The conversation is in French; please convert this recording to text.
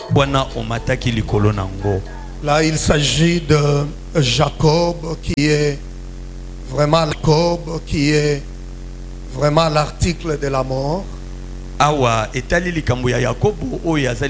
Là, il s'agit de Jacob qui est vraiment l'article de la mort.